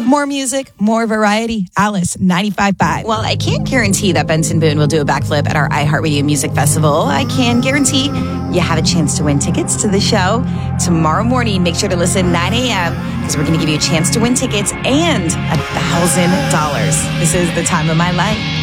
More music, more variety. Alice, 95.5. Well, I can't guarantee that Benson Boone will do a backflip at our iHeartRadio Music Festival. I can guarantee you have a chance to win tickets to the show. Tomorrow morning, make sure to listen 9 a.m. because we're going to give you a chance to win tickets and $1,000. This is The Time of My Life.